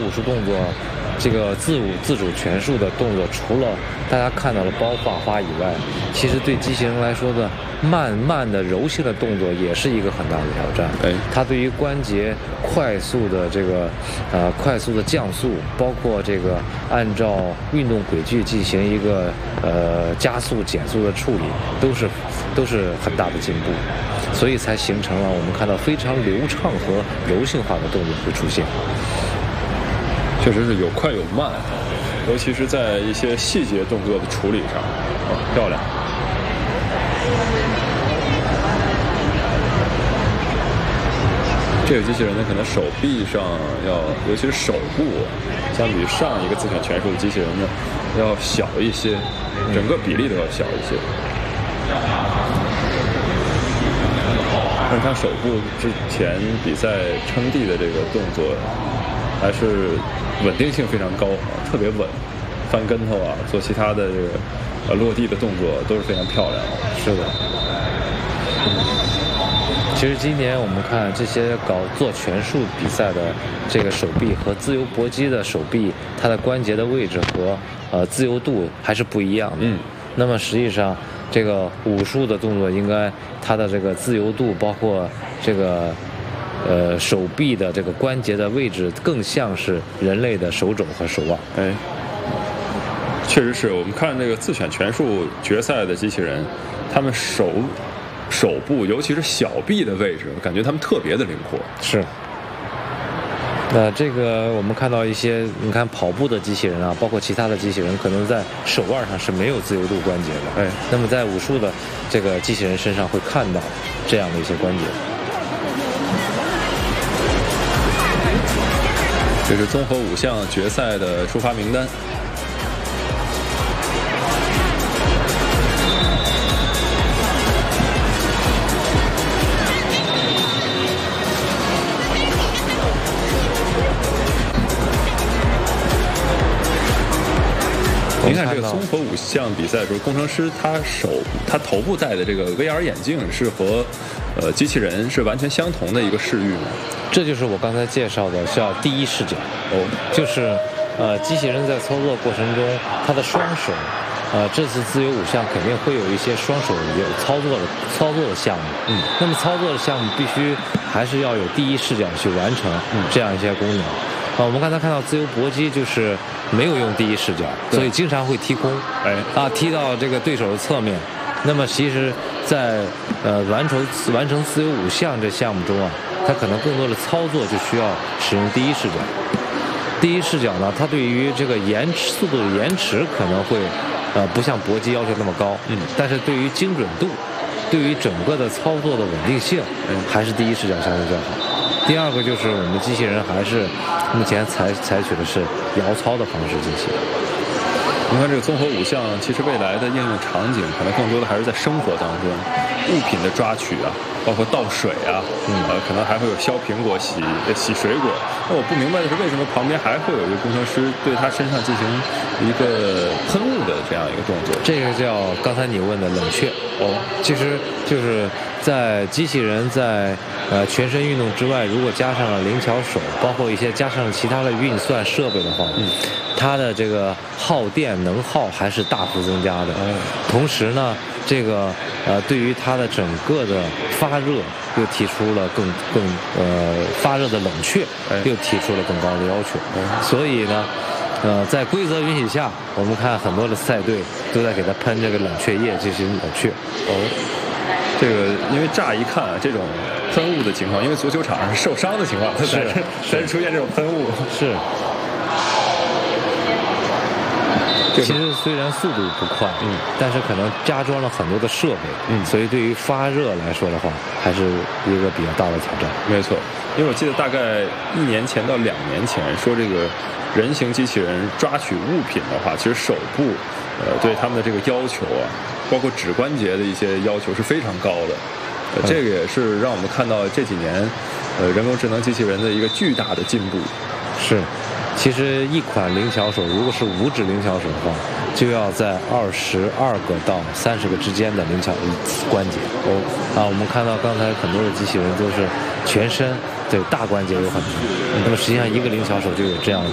武术动作，这个自主拳术的动作，除了大家看到了包发花以外，其实对机器人来说的慢的柔性的动作也是一个很大的挑战。它对于关节快速的降速，包括这个按照运动轨迹进行一个加速减速的处理，都是很大的进步，所以才形成了我们看到非常流畅和柔性化的动作会出现。 确实是有快有慢，尤其是在一些细节动作的处理上，漂亮。这个机器人呢，可能手臂上尤其是手部，相比上一个自选拳术的机器人呢，要小一些，整个比例都要小一些。但他手部之前比赛撑地的这个动作，还是稳定性非常高，特别稳，翻跟头啊，做其他的这个落地的动作都是非常漂亮。 是的。其实今年我们看这些做拳术比赛的这个手臂和自由搏击的手臂，它的关节的位置和自由度还是不一样的。那么实际上这个武术的动作应该它的这个自由度，包括这个手臂的这个关节的位置，更像是人类的手肘和手腕。 确实是我们看这个自选拳术决赛的机器人，他们手部尤其是小臂的位置，感觉他们特别的灵活。 是。这个我们看到一些，你看跑步的机器人啊，包括其他的机器人，可能在手腕上是没有自由度关节的。那么在武术的这个机器人身上会看到这样的一些关节。 这是综合5项决赛的出发名单。您看这个综合5项比赛的时候，工程师他头部戴的这个 VR 眼镜是和机器人是完全相同的一个视域吗？ 这就是我刚才介绍的叫第一视角。就是机器人在操作过程中，他的双手，这次自由5项肯定会有一些双手有操作的项目。那么操作的项目必须还是要有第一视角去完成这样一些功能。我们刚才看到自由搏击就是没有用第一视角，所以经常会踢空，踢到这个对手的侧面。那么其实在完成自由5项这项目中啊，它可能更多的操作就需要使用第一视角。第一视角呢，它对于这个速度的延迟可能会不像搏击要求那么高，但是对于精准度，对于整个的操作的稳定性，还是第一视角相对较好。第二个就是我们的机器人还是目前采取的是摇操的方式进行。 你看这个综合5项，其实未来的应用场景可能更多的还是在生活当中，物品的抓取啊，包括倒水啊，可能还会有削苹果、洗水果。那我不明白的是，为什么旁边还会有一个工程师对他身上进行一个喷雾的这样一个动作？ 这个叫刚才你问的冷却。其实就是在机器人在全身运动之外，如果加上了灵巧手，包括一些加上了其他的运算设备的话，它的这个耗电能耗还是大幅增加的。同时呢，这个对于它的整个的发热又提出了更发热的冷却又提出了更高的要求。所以呢，在规则允许下，我们看很多的赛队都在给它喷这个冷却液进行冷却。 这个因为乍一看这种喷雾的情况，因为足球场上是受伤的情况，它才是出现这种喷雾。 是。其实虽然速度不快，但是可能加装了很多的设备，所以对于发热来说的话，还是一个比较大的挑战。 没错，因为我记得大概1年前到2年前，说这个人形机器人抓取物品的话，其实手部对他们的这个要求啊，包括指关节的一些要求是非常高的。这个也是让我们看到这几年人工智能机器人的一个巨大的进步。 是。其实一款灵巧手，如果是5指灵巧手的话，就要在22个到30个之间的灵巧关节。我们看到刚才很多的机器人都是全身对大关节有很多，那么实际上一个灵巧手就有这样